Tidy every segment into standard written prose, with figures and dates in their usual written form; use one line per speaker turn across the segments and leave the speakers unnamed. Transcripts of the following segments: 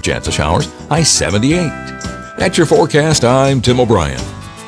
chance of showers, high 78. That's your forecast. I'm Tim O'Brien.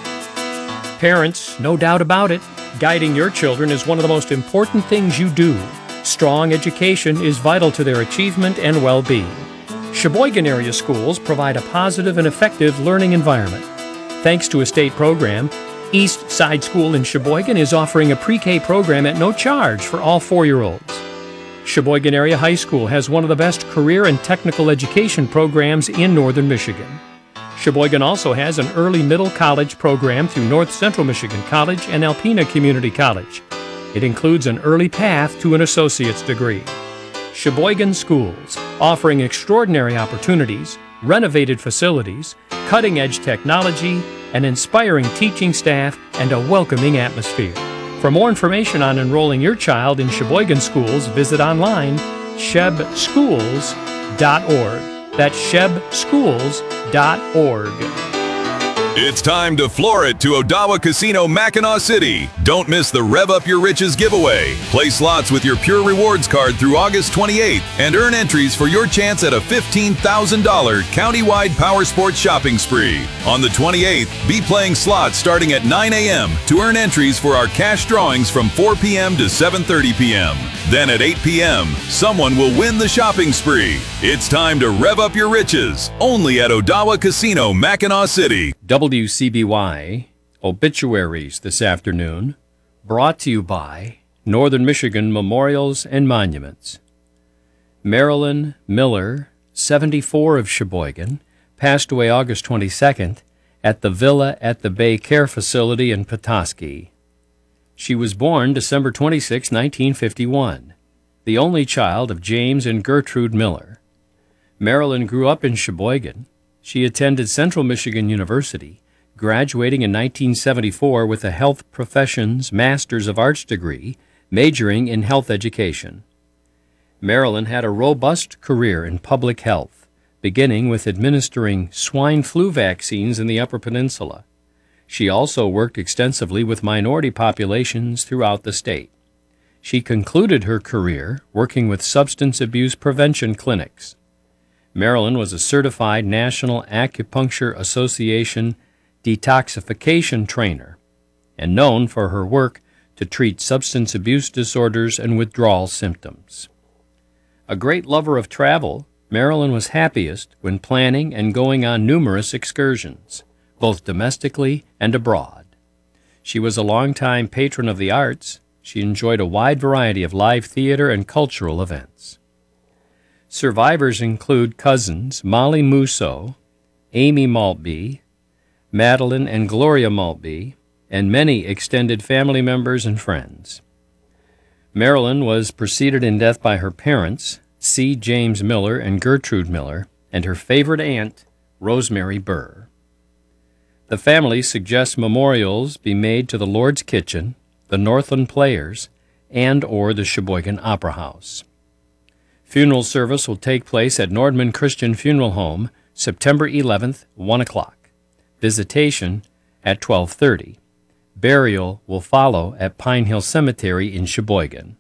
Parents, no doubt about it, guiding your children is one of the most important things you do. Strong education is vital to their achievement and well-being. Sheboygan area schools provide a positive and effective learning environment. Thanks to a state program, East Side School in Sheboygan is offering a pre-K program at no charge for all 4-year-olds. Sheboygan Area High School has one of the best career and technical education programs in northern Michigan. Sheboygan also has an early middle college program through North Central Michigan College and Alpena Community College. It includes an early path to an associate's degree. Sheboygan Schools, offering extraordinary opportunities, renovated facilities, cutting-edge technology, an inspiring teaching staff, and a welcoming atmosphere. For more information on enrolling your child in Sheboygan Schools, visit online shebschools.org. That's shebschools.org.
It's time to floor it to Odawa Casino Mackinac City. Don't miss the Rev Up Your Riches giveaway. Play slots with your Pure Rewards card through August 28th and earn entries for your chance at a $15,000 countywide power sports shopping spree. On the 28th, be playing slots starting at 9 a.m. to earn entries for our cash drawings from 4 p.m. to 7:30 p.m. Then at 8 p.m., someone will win the shopping spree. It's time to rev up your riches, only at Odawa Casino, Mackinac City.
WCBY Obituaries this afternoon, brought to you by Northern Michigan Memorials and Monuments. Marilyn Miller, 74 of Sheboygan, passed away August 22nd at the Villa at the Bay Care Facility in Petoskey. She was born December 26, 1951, the only child of James and Gertrude Miller. Marilyn grew up in Sheboygan. She attended Central Michigan University, graduating in 1974 with a Health Professions Master's of Arts degree, majoring in health education. Marilyn had a robust career in public health, beginning with administering swine flu vaccines in the Upper Peninsula. She also worked extensively with minority populations throughout the state. She concluded her career working with substance abuse prevention clinics. Marilyn was a certified National Acupuncture Association detoxification trainer and known for her work to treat substance abuse disorders and withdrawal symptoms. A great lover of travel, Marilyn was happiest when planning and going on numerous excursions, both domestically and abroad. She was a longtime patron of the arts. She enjoyed a wide variety of live theater and cultural events. Survivors include cousins Molly Musso, Amy Maltby, Madeline and Gloria Maltby, and many extended family members and friends. Marilyn was preceded in death by her parents, C. James Miller and Gertrude Miller, and her favorite aunt, Rosemary Burr. The family suggests memorials be made to the Lord's Kitchen, the Northland Players, and or the Sheboygan Opera House. Funeral service will take place at Nordman Christian Funeral Home, September 11th, 1 o'clock. Visitation at 12:30. Burial will follow at Pine Hill Cemetery in Sheboygan.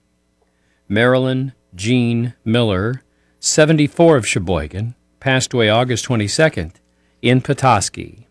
Marilyn Jean Miller, 74 of Sheboygan, passed away August 22nd in Petoskey.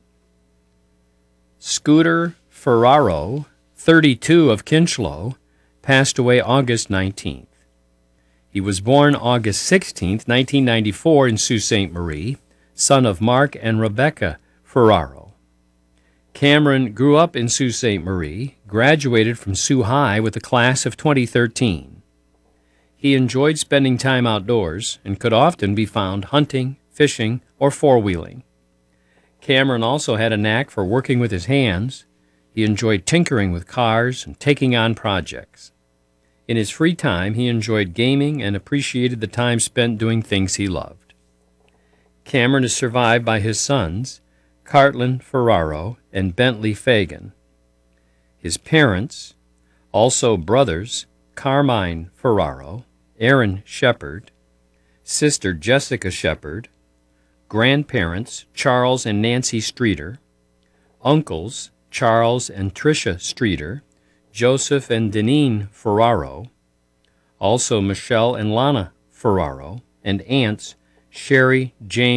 Scooter Ferraro, 32 of Kinchlow, passed away August 19th. He was born August 16, 1994 in Sault Ste. Marie, son of Mark and Rebecca Ferraro. Cameron grew up in Sault Ste. Marie, graduated from Sioux High with the class of 2013. He enjoyed spending time outdoors and could often be found hunting, fishing, or four-wheeling. Cameron also had a knack for working with his hands. He enjoyed tinkering with cars and taking on projects. In his free time, he enjoyed gaming and appreciated the time spent doing things he loved. Cameron is survived by his sons, Cartland Ferraro and Bentley Fagan. His parents, also brothers, Carmine Ferraro, Aaron Shepard, sister Jessica Shepard, grandparents Charles and Nancy Streeter, uncles Charles and Tricia Streeter, Joseph and Deneen Ferraro, also Michelle and Lana Ferraro, and aunts Sherry, Jane,